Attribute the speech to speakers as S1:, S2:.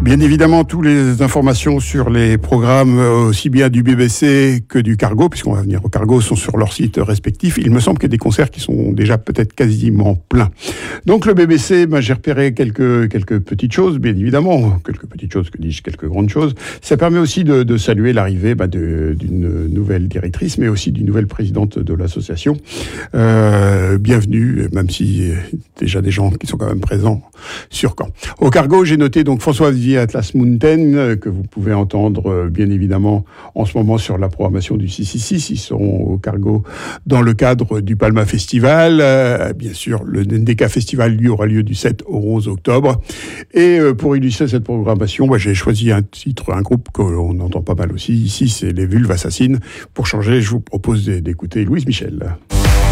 S1: Bien évidemment, toutes les informations sur les programmes aussi bien du BBC que du Cargo, puisqu'on va venir au Cargo, sont sur leurs sites respectifs. Il me semble qu'il y a des concerts qui sont déjà peut-être quasiment pleins. Donc le BBC, j'ai repéré quelques petites choses, bien évidemment. Quelques petites choses, que dis-je, quelques grandes choses. Ça permet aussi de saluer l'arrivée d'une nouvelle directrice, mais aussi d'une nouvelle présidente de l'association. Bienvenue, même si déjà des gens qui sont quand même présents sur Caen. Au Cargo, j'ai noté donc François Vivier Atlas Mountain, que vous pouvez entendre bien évidemment en ce moment sur la programmation du 666. Ils seront au Cargo dans le cadre du Palma Festival. Bien sûr, le NDK Festival, lui, aura lieu du 7 au 11 octobre. Et pour illustrer cette programmation, j'ai choisi un groupe qu'on entend pas mal aussi ici, c'est les Vulves Assassines. Pour changer, je vous propose d'écouter Louise Michel.